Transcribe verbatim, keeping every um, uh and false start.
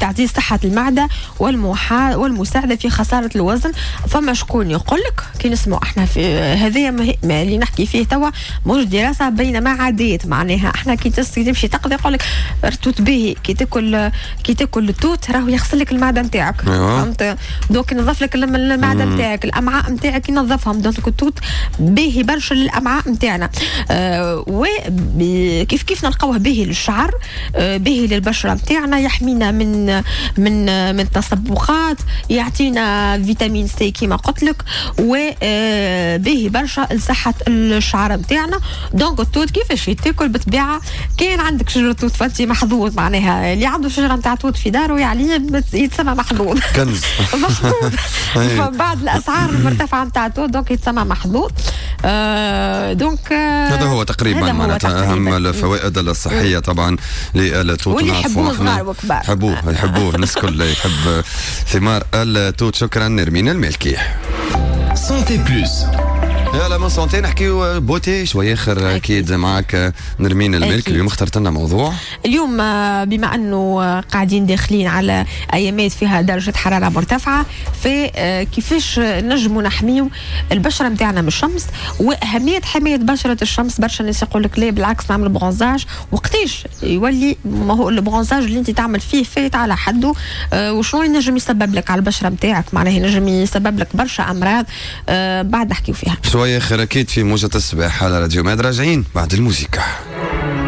تعزيز صحة المعدة والمحا والمساعدة في خسارة الوزن. فما شكون يقول لك كي نسمعوا احنا في هذه ما اللي نحكي فيه توا موجود دراسة بين ما عادات، معناها احنا كي تمشي تقضي يقول لك التوت باهي، كي تاكل كي تاكل التوت راهو يغسل لك المعدة نتاعك، فهمت؟ دونك ينظف لك المعدة نتاعك، الامعاء نتاعك ينظفهم، دونك التوت باهي برشا للامعاء نتاعنا. آه وكيف كيف نلقاوه باهي للشعر، آه باهي للبشرة نتاعنا، يحمينا من من من التصبغات، يعطينا فيتامين سي كما قلت لك، وباهي برشا لصحة الشعر نتاعنا. دونك التوت كيفاش يتاكل بالطبيعة؟ كان عندك شجرة توت فانتي محظوظ، معناها اللي عنده شجرة نتاع توت في داره يعني يتسمى محظوظ كنز محظوظ. فبعد الأسعار المرتفعة نتاع التوت دونك يتسمى محظوظ. آه دونك آه هذا هو تقريبا معناتها أهم الفوائد الصحية طبعا للتوت. واللي يحبوه صغار وكبار يحبوه يحبوه الناس كلها يحب ثمار التوت. شكرا نرمين المالكي. سانتي بلوس يلا من سونتي نحكيو بوتي شويه اخر اكيد معك نرمين الملك. اليوم اخترت لنا موضوع اليوم بما انه قاعدين داخلين على ايامات فيها درجه حراره مرتفعه، فكيفاش نجموا نحميو البشره نتاعنا من الشمس واهميه حمايه بشره الشمس. برشا ناس يقول لك لا بالعكس نعمل برونزاج، وقتاش يولي ما هو البرونزاج اللي انت تعمل فيه فايت على حده، وشنو ينجم يسبب لك على البشره نتاعك، معناه ينجم يسبب لك برشا امراض بعد نحكيو فيها شويه اخر اكيد في موجة الصباح على راديو ماد. راجعين بعد الموسيقى.